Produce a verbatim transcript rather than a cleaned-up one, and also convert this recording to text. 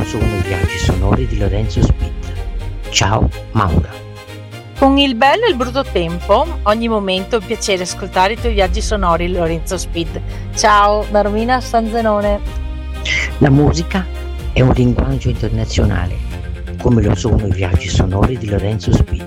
lo sono i viaggi sonori di Lorenzo Spit. Ciao Maura. Con il bello e il brutto tempo, ogni momento è un piacere ascoltare i tuoi viaggi sonori, Lorenzo Spit. Ciao da Romina Stanzenone. La musica è un linguaggio internazionale, come lo sono i viaggi sonori di Lorenzo Spit.